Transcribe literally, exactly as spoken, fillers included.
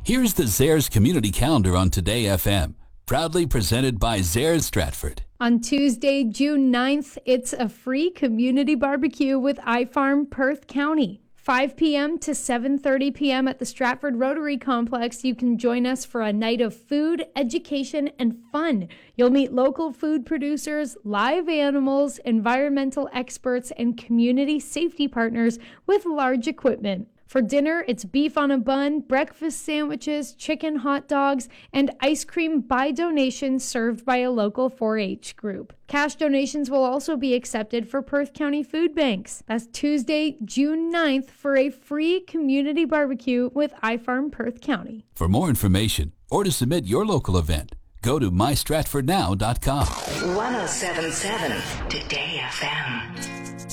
Here's the Zares Community Calendar on Today F M, proudly presented by Zares Stratford. On Tuesday, June ninth, it's a free community barbecue with iFarm Perth County. five p.m. to seven thirty p.m. at the Stratford Rotary Complex. You can join us for a night of food, education, and fun. You'll meet local food producers, live animals, environmental experts, and community safety partners with large equipment. For dinner, it's beef on a bun, breakfast sandwiches, chicken hot dogs, and ice cream by donation served by a local four H group. Cash donations will also be accepted for Perth County food banks. That's Tuesday, June ninth for a free community barbecue with iFarm Perth County. For more information or to submit your local event, go to my stratford now dot com. one oh seven point seven Today F M.